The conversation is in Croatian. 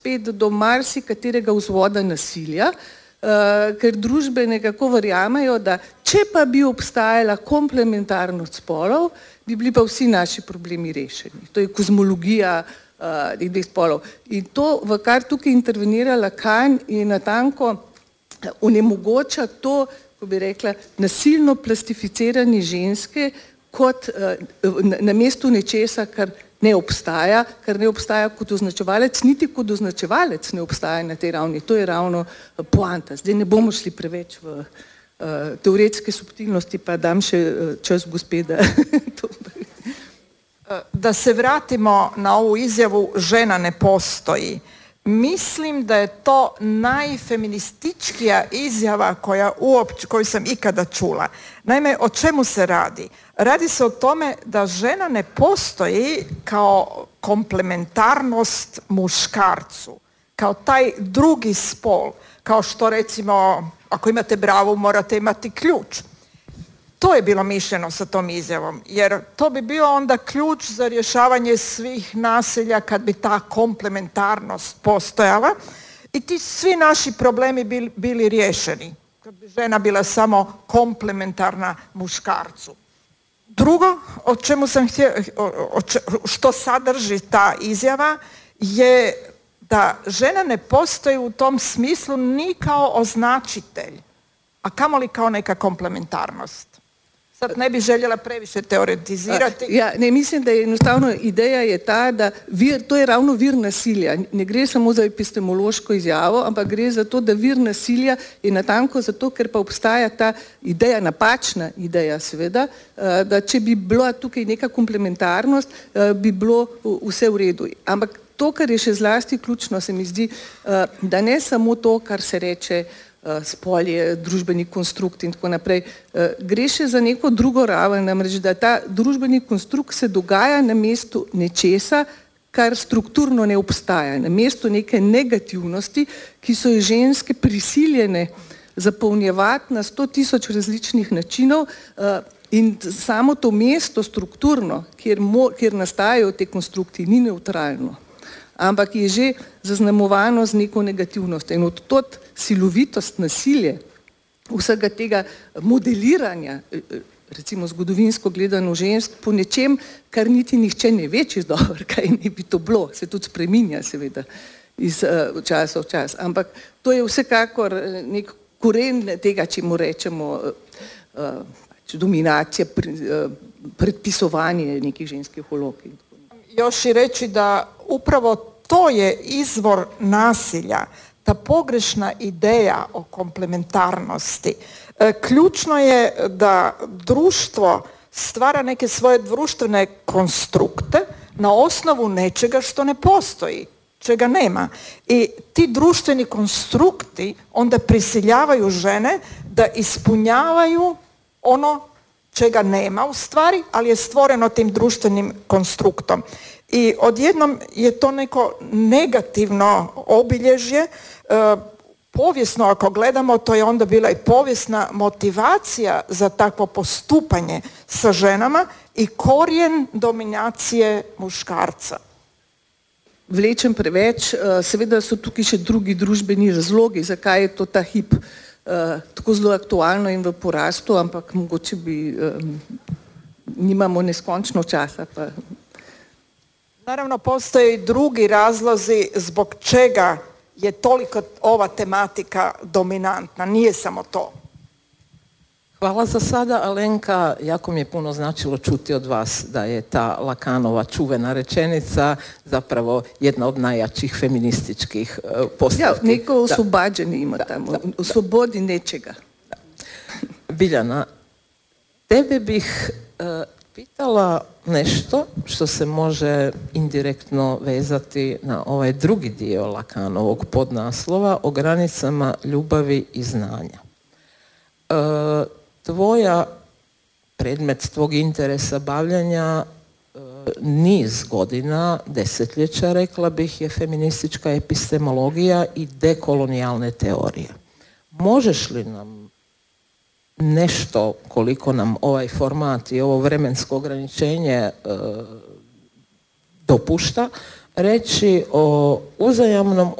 spet do marsikaterega vzvoda nasilja, ker družbe nekako verjamejo, da če pa bi obstajala komplementarnost spolov, bi bili pa vsi naši problemi rešeni. To je kozmologija dveh spolov. In to, v kar tukaj intervenira Lacan, je natanko onemogoča to, ko bi rekla, nasilno plastificiranje ženske kot na mestu nečesa, kar ne obstaja kot označevalec, niti kot označevalec ne obstaja na tej ravni. To je ravno poanta. Zdaj ne bomo šli preveč v teoretske subtilnosti, pa dam še čas gospe, da to... Da se vratimo na ovu izjavu žena ne postoji. Mislim da je to najfeminističkija izjava koju sam ikada čula. Naime, o čemu se radi? Radi se o tome da žena ne postoji kao komplementarnost muškarcu, kao taj drugi spol, kao što recimo ako imate bravu morate imati ključ. To je bilo mišljeno sa tom izjavom, jer to bi bio onda ključ za rješavanje svih nasilja kad bi ta komplementarnost postojala i ti svi naši problemi bili riješeni, kad bi žena bila samo komplementarna muškarcu. Drugo, o čemu sam što sadrži ta izjava, je da žena ne postoji u tom smislu ni kao označitelj, a kamoli kao neka komplementarnost. Sad ne bi željela previše teoretizirati. Ja, ne, mislim da je enostavno ideja je ta, da to je ravno vir nasilja. Ne gre samo za epistemološko izjavo, ampak gre za to, da vir nasilja je natanko zato, ker pa obstaja ta ideja, napačna ideja seveda, da če bi bila tukaj neka komplementarnost, bi bilo vse v redu. Ampak to, kar je še zlasti ključno, se mi zdi, da ne samo to, kar se reče spol je družbeni konstrukt in tako naprej. Gre še za neko drugo raven, namreč, da ta družbeni konstrukt se dogaja na mestu nečesa, kar strukturno ne obstaja, na mestu neke negativnosti, ki so jo ženske prisiljene zapolnjevati na 100.000 različnih načinov in samo to mesto strukturno, kjer nastajajo te konstrukti, ni neutralno, ampak je že zaznamovano z neko negativnostjo in odtot silovitost, nasilje, vsega tega modeliranja, recimo zgodovinsko gledano žensk, po nečem, kar niti nihče ne ve čisto dobro, kaj ne bi to bilo, se tudi spreminja seveda iz časa v čas, ampak to je vsekakor nek koren tega, čemu rečemo dominacija, predpisovanje nekih ženskih vlog. Još i reći da upravo to je izvor nasilja, ta pogrešna ideja o komplementarnosti. Ključno je da društvo stvara neke svoje društvene konstrukte na osnovu nečega što ne postoji, čega nema. I ti društveni konstrukti onda prisiljavaju žene da ispunjavaju ono čega nema u stvari, ali je stvoreno tim društvenim konstruktom. I odjednom je to neko negativno obilježje. Povijesno ako gledamo, to je onda bila i povijesna motivacija za takvo postupanje sa ženama i korijen dominacije muškarca. Vlečem preveč, seveda so tukaj še drugi družbeni razlogi, zakaj je to ta hip tako zelo aktualno in v porastu, ampak mogoče nimamo neskončno časa. Naravno, postoje i drugi razlozi zbog čega je toliko ova tematika dominantna. Nije samo to. Hvala za sada, Alenka. Jako mi je puno značilo čuti od vas da je ta Lacanova čuvena rečenica zapravo jedna od najjačih feminističkih postavki. Ja, neko oslobađanje ima tamo, u slobodi nečega. Biljana, tebe bih pitala nešto što se može indirektno vezati na ovaj drugi dio Lacanovog podnaslova o granicama ljubavi i znanja. Predmet tvog interesa bavljanja niz godina, desetljeća, rekla bih, je feministička epistemologija i dekolonijalne teorije. Možeš li nam nešto, koliko nam ovaj format i ovo vremensko ograničenje dopušta, reći o uzajamnom